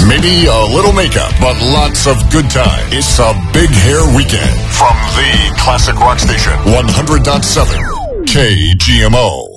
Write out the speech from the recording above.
Maybe a little makeup, but lots of good time. It's a big hair weekend from the classic rock station, 100.7 KGMO.